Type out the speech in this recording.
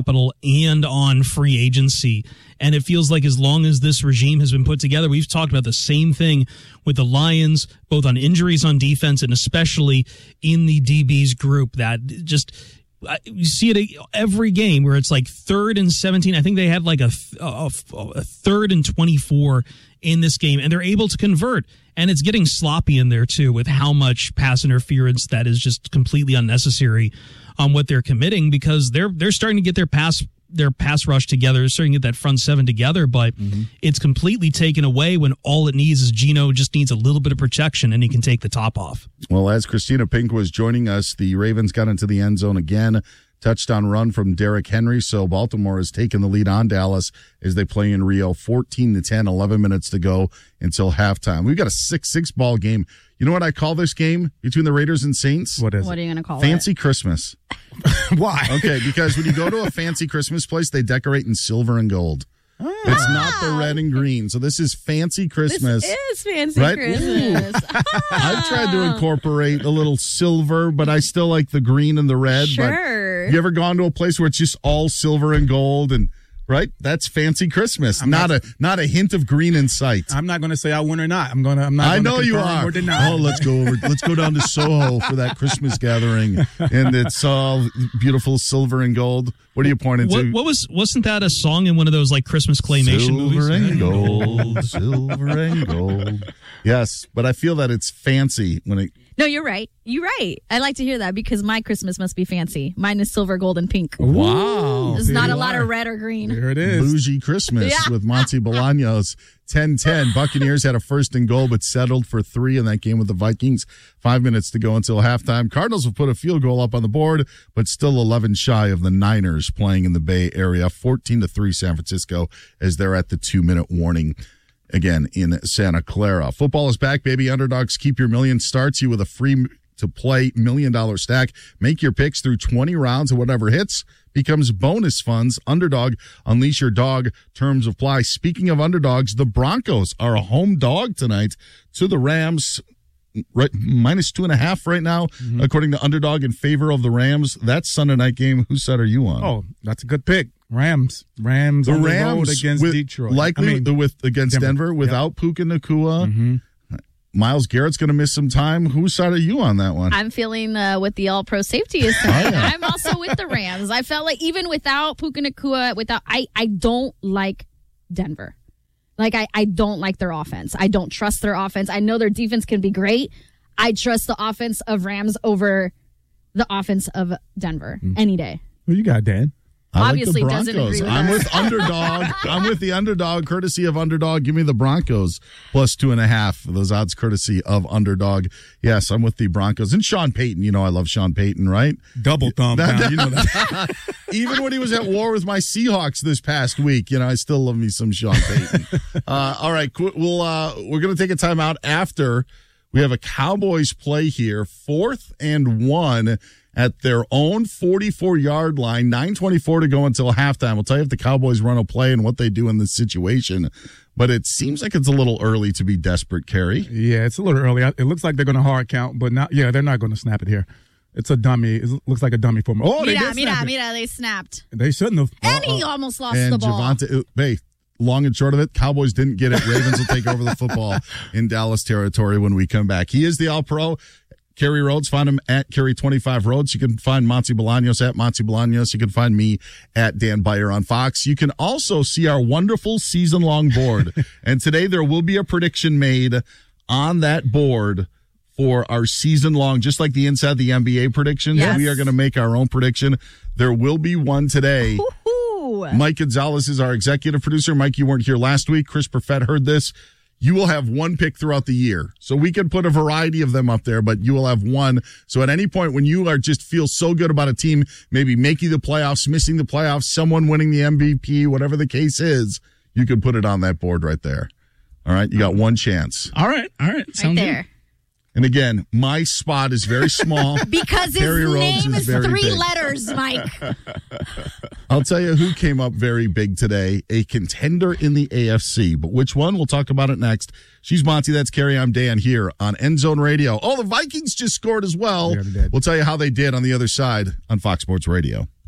capital and on free agency. And it feels like as long as this regime has been put together, we've talked about the same thing with the Lions, both on injuries on defense and especially in the DBs group, that just you see it every game where it's like 3rd and 17. I think they had like a 3rd and 24 in this game, and they're able to convert. And it's getting sloppy in there, too, with how much pass interference that is just completely unnecessary on what they're committing, because they're starting to get their pass rush together, starting to get that front seven together, but it's completely taken away when all it needs is Geno just needs a little bit of protection and he can take the top off. Well, as Christina Pink was joining us, the Ravens got into the end zone again. Touchdown run from Derrick Henry, so Baltimore has taken the lead on Dallas as they play in Rio, 14-10, 11 minutes to go until halftime. We've got a 6-6 ball game. You know what I call this game between the Raiders and Saints? What is What are it? you going to call Fancy Christmas. Why? Okay, because when you go to a fancy Christmas place, they decorate in silver and gold. It's not the red and green. So this is fancy Christmas. This is fancy Right? Christmas. I've tried to incorporate a little silver, but I still like the green and the red. Sure. But you ever gone to a place where it's just all silver and gold and right? That's fancy Christmas. Not a hint of green in sight. I'm not going to say I win or not. I'm not. I know you confirm are. Or deny. Oh, let's go down to Soho for that Christmas gathering, and it's all beautiful silver and gold. What are you pointing to? Wasn't that a song in one of those like Christmas claymation movies? Silver and gold, silver and gold. Yes, but I feel that it's fancy when it. No, you're right. You're right. I like to hear that because my Christmas must be fancy. Mine is silver, gold, and pink. Wow. There's not a lot of red or green. Here it is. Bougie Christmas Yeah. with Monty Bolaños. 10-10. Buccaneers had a 1st and goal, but settled for 3 in that game with the Vikings. 5 minutes to go until halftime. Cardinals will put a field goal up on the board, but still 11 shy of the Niners playing in the Bay Area. 14-3 San Francisco as they're at the 2-minute warning. Again, in Santa Clara. Football is back, baby. Underdogs Keep Your Million starts you with a free to play $1 million stack. Make your picks through 20 rounds, and whatever hits becomes bonus funds. Underdog, unleash your dog. Terms apply. Speaking of underdogs, the Broncos are a home dog tonight to the Rams. Right, -2.5 right now, according to Underdog, in favor of the Rams. That Sunday night game, whose side are you on? Oh, that's a good pick. Rams The on the road Rams against with, Detroit. Likely against Denver without Puka Nacua. Miles Garrett's going to miss some time. Whose side are you on that one? I'm feeling what the all-pro safety is saying. I'm also with the Rams. I felt like even without Puka Nacua, I don't like Denver. Like, I don't like their offense. I don't trust their offense. I know their defense can be great. I trust the offense of Rams over the offense of Denver any day. Who you got, Dan? I Obviously like the doesn't Broncos. agree with I'm us. with Underdog. I'm with the Underdog, courtesy of Underdog. Give me the Broncos +2.5. Those odds courtesy of Underdog. Yes, I'm with the Broncos. And Sean Payton. You know I love Sean Payton, right? Double thumb down. You know that. Even when he was at war with my Seahawks this past week, I still love me some Sean Payton. All right, we're going to take a timeout after we have a Cowboys play here, 4th and 1 at their own 44-yard line, 9:24 to go until halftime. We'll tell you if the Cowboys run a play and what they do in this situation. But it seems like it's a little early to be desperate, Kerry. Yeah, it's a little early. It looks like they're going to hard count, but they're not going to snap it here. It's a dummy. It looks like a dummy for me. Oh, they did snap it. They snapped. They shouldn't have. And he almost lost And the ball. Javonte, long and short of it, Cowboys didn't get it. Ravens will take over the football in Dallas territory when we come back. He is the All-Pro. Kerry Rhodes, find him at Kerry25 Rhodes. You can find Monty Bolaños at Monty Bolaños. You can find me at Dan Beyer on Fox. You can also see our wonderful season-long board. And today there will be a prediction made on that board for our season-long, just like the Inside the NBA predictions. Yes. We are going to make our own prediction. There will be one today. Woo-hoo. Mike Gonzalez is our executive producer. Mike, you weren't here last week. Chris Perfett heard this. You will have one pick throughout the year. So we can put a variety of them up there, but you will have one. So at any point when you are just feel so good about a team, maybe making the playoffs, missing the playoffs, someone winning the MVP, whatever the case is, you can put it on that board right there. All right. You got one chance. All right. Right there. And again, my spot is very small. Because his Kerry Rhodes name is very 3 big. letters, Mike. I'll tell you who came up very big today, a contender in the AFC. But which one? We'll talk about it next. She's Monty. That's Kerry. I'm Dan here on End Zone Radio. Oh, the Vikings just scored as well. Yeah, they did. We'll tell you how they did on the other side on Fox Sports Radio.